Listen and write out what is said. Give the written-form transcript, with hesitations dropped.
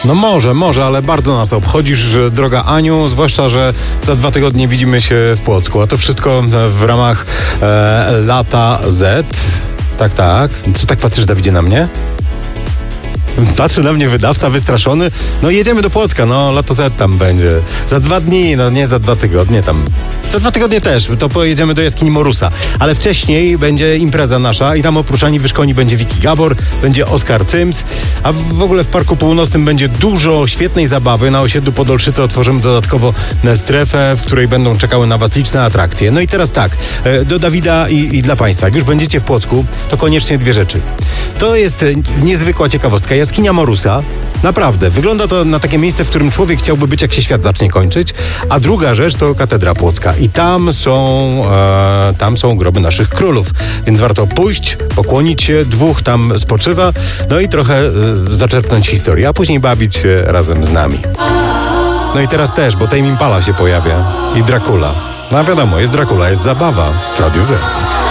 No może, ale bardzo nas obchodzisz, droga Aniu, zwłaszcza, że za 2 tygodnie widzimy się w Płocku, a to wszystko w ramach Lata Z. Tak. Co tak patrzysz, Dawidzie, na mnie? Patrzy na mnie wydawca wystraszony. No jedziemy do Płocka, Lato Z tam będzie. Za 2 dni, nie za 2 tygodnie tam. Za 2 tygodnie też, to pojedziemy do jaskini Morusa. Ale wcześniej będzie impreza nasza i tam oprócz Ani Wyszkoni będzie Wiki Gabor, będzie Oskar Cyms, a w ogóle w Parku Północnym będzie dużo świetnej zabawy. Na osiedlu Podolszyce otworzymy dodatkowo strefę, w której będą czekały na was liczne atrakcje. No i teraz tak, do Dawida i dla państwa. Jak już będziecie w Płocku, to koniecznie 2 rzeczy. To jest niezwykła ciekawostka. Jaskinia Morusa, naprawdę, wygląda to na takie miejsce, w którym człowiek chciałby być, jak się świat zacznie kończyć. A druga rzecz to Katedra Płocka. I tam są groby naszych królów. Więc warto pójść, pokłonić się, 2 tam spoczywa, no i trochę zaczerpnąć historię, a później bawić się razem z nami. No i teraz też, bo Tame Impala się pojawia i Dracula. No wiadomo, jest Dracula, jest zabawa w Radiu Z.